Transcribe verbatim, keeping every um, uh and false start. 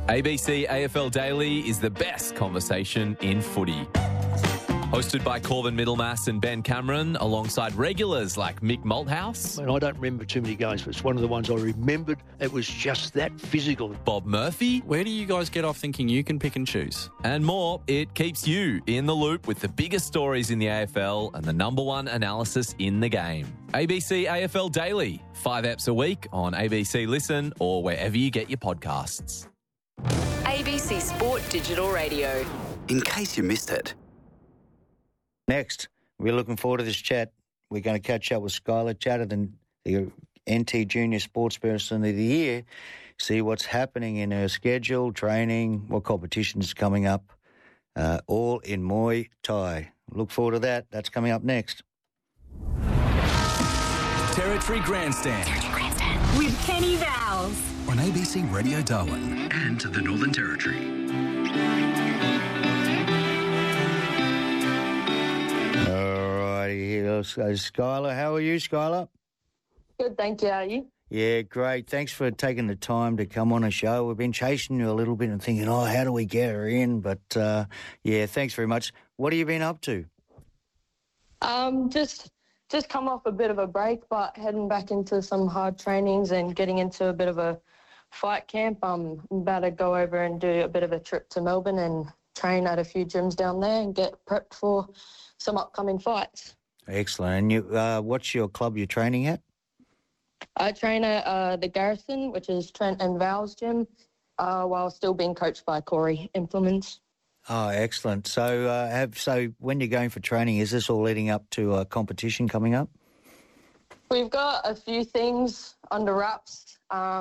A B C A F L Daily is the best conversation in footy. Hosted by Corvin Middlemass and Ben Cameron, alongside regulars like Mick Malthouse. And I don't remember too many games, but it's one of the ones I remembered. It was just that physical. Bob Murphy. Where do you guys get off thinking you can pick and choose? And more. It keeps you in the loop with the biggest stories in the A F L and the number one analysis in the game. A B C A F L Daily. Five eps a week on A B C Listen or wherever you get your podcasts. A B C Sport Digital Radio. In case you missed it. Next, we're looking forward to this chat. We're going to catch up with Skylar Chatterton, the N T Junior Sports Person of the Year, see what's happening in her schedule, training, what competitions coming up, uh, all in Muay Thai. Look forward to that. That's coming up next. Territory Grandstand. Territory Grandstand. With Kenny Vowles. On A B C Radio Darwin and the Northern Territory. All righty, here goes Skylar. How are you, Skylar? Good, thank you. How are you? Yeah, great. Thanks for taking the time to come on a show. We've been chasing you a little bit and thinking, oh, how do we get her in? But, uh, yeah, thanks very much. What have you been up to? Um, just just come off a bit of a break, but heading back into some hard trainings and getting into a bit of a fight camp. Um, I'm about to go over and do a bit of a trip to Melbourne and train at a few gyms down there and get prepped for some upcoming fights. Excellent. And you, uh, what's your club you're training at? I train at uh, the Garrison, which is Trent and Val's gym, uh, while still being coached by Corey Implements. Oh, excellent. So, uh, have so when you're going for training, is this all leading up to a competition coming up? We've got a few things under wraps. Um,